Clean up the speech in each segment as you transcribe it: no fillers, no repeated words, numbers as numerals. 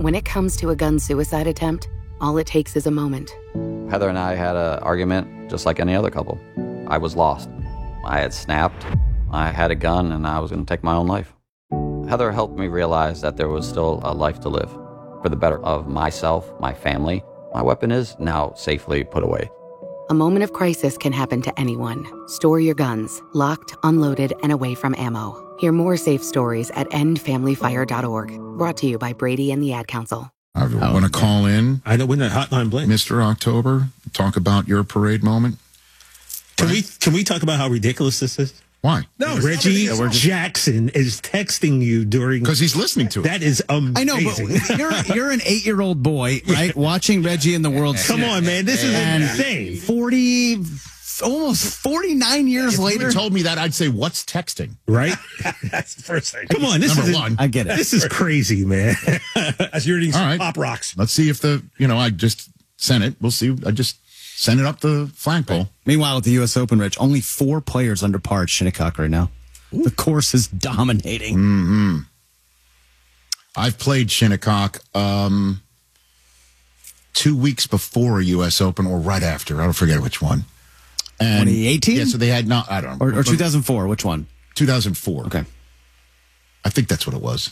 When it comes to a gun suicide attempt, all it takes is a moment. Heather and I had an argument just like any other couple. I was lost. I had snapped. I had a gun and I was going to take my own life. Heather helped me realize that there was still a life to live for the better of myself, my family. My weapon is now safely put away. A moment of crisis can happen to anyone. Store your guns, locked, unloaded, and away from ammo. Hear more safe stories at endfamilyfire.org. Brought to you by Brady and the Ad Council. I want to call in. I know when that hotline blinks. Mr. October, talk about your parade moment. Can we talk about how ridiculous this is? Why? No, Reggie Jackson is texting you during because he's listening to it. That is amazing. I know, but you're an 8-year-old boy, right? Watching Reggie in the World Series. Come on, man, this is insane. 49 years later. If you told me that, I'd say, "What's texting?" Right? That's the first thing. Come on, this is one. I get it. This is crazy, man. As you're eating some Pop Rocks. Let's see if I just sent it. We'll see. I just send it up the flagpole. Right. Meanwhile, at the U.S. Open, Rich, only 4 players under par at Shinnecock right now. Ooh. The course is dominating. Mm-hmm. I've played Shinnecock 2 weeks before a U.S. Open or right after. I don't forget which one. 2018? Yeah, so they had I don't know. Or 2004, which one? 2004. Okay. I think that's what it was.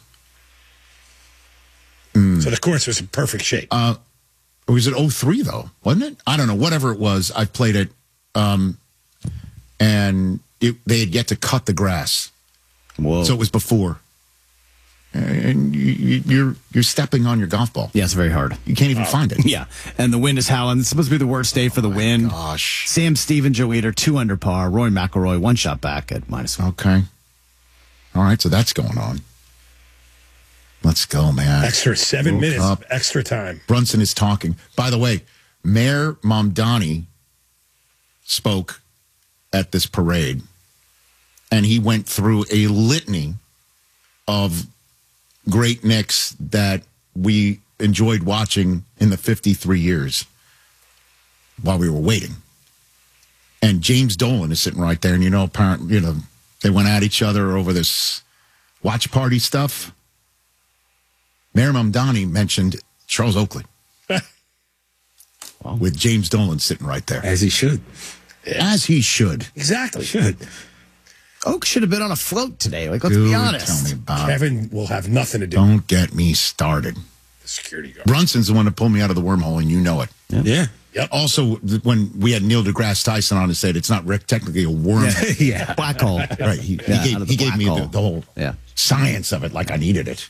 So the course was in perfect shape. Or was it 03 though? Wasn't it? I don't know. Whatever it was, I played it, and they had yet to cut the grass. Whoa! So it was before, and you're stepping on your golf ball. Yeah, it's very hard. You can't even find it. Yeah, and the wind is howling. It's supposed to be the worst day for the wind. Gosh. Sam Stephen, Joe Eder, 2 under par. Roy McIlroy 1 shot back at -1. Okay. All right, so that's going on. Let's go, man. Extra 7 minutes of extra time. Brunson is talking. By the way, Mayor Mamdani spoke at this parade, and he went through a litany of great Knicks that we enjoyed watching in the 53 years while we were waiting. And James Dolan is sitting right there, and apparently, they went at each other over this watch party stuff. Mayor Mamdani mentioned Charles Oakley with James Dolan sitting right there. As he should. As he should. Exactly. Should. Oak should have been on a float today. Let's be honest. Tell me about Kevin will have nothing to do. Don't get me started. The security guard. Brunson's the one that pulled me out of the wormhole, and you know it. Yeah. Yep. Also, when we had Neil deGrasse Tyson on and said it's not technically a wormhole. Yeah. Black hole. Right. He gave me the whole science of it like I needed it.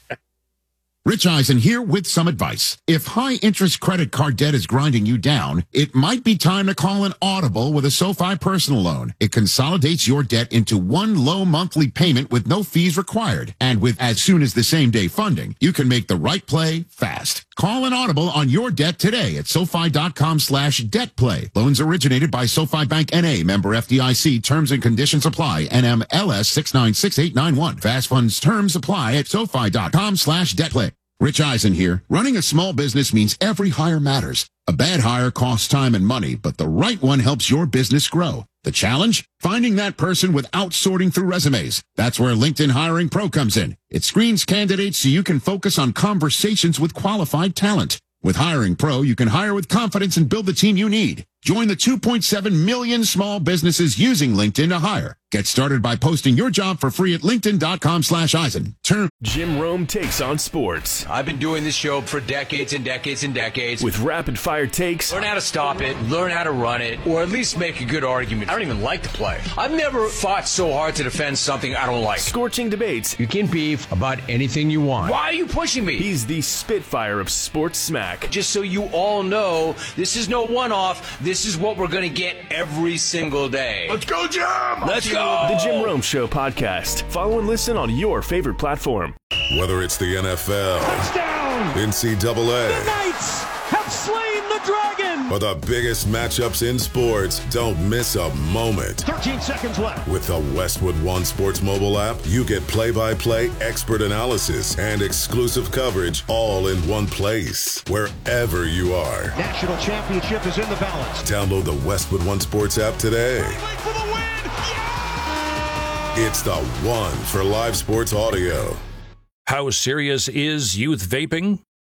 Rich Eisen here with some advice. If high-interest credit card debt is grinding you down, it might be time to call an Audible with a SoFi personal loan. It consolidates your debt into one low monthly payment with no fees required. And with as soon as the same-day funding, you can make the right play fast. Call an Audible on your debt today at SoFi.com/debtplay. Loans originated by SoFi Bank N.A. Member FDIC. Terms and conditions apply. NMLS 696891. Fast funds terms apply at SoFi.com/debtplay. Rich Eisen here. Running a small business means every hire matters. A bad hire costs time and money, but the right one helps your business grow. The challenge? Finding that person without sorting through resumes. That's where LinkedIn Hiring Pro comes in. It screens candidates so you can focus on conversations with qualified talent. With Hiring Pro, you can hire with confidence and build the team you need. Join the 2.7 million small businesses using LinkedIn to hire. Get started by posting your job for free at linkedin.com/Eisen. Jim Rome takes on sports. I've been doing this show for decades and decades and decades. With rapid-fire takes. Learn how to stop it, learn how to run it, or at least make a good argument. I don't even like to play. I've never fought so hard to defend something I don't like. Scorching debates. You can beef about anything you want. Why are you pushing me? He's the Spitfire of sports smack. Just so you all know, this is no one-off. This is what we're going to get every single day. Let's go, Jim! Let's go! The Jim Rome Show podcast. Follow and listen on your favorite platform. Whether it's the NFL, touchdown, NCAA, the Knights have slain the dragon, or the biggest matchups in sports, don't miss a moment. 13 seconds left. With the Westwood One Sports mobile app, you get play-by-play expert analysis and exclusive coverage all in one place, wherever you are. National championship is in the balance. Download the Westwood One Sports app today. For the win! Yeah! It's the one for live sports audio. How serious is youth vaping?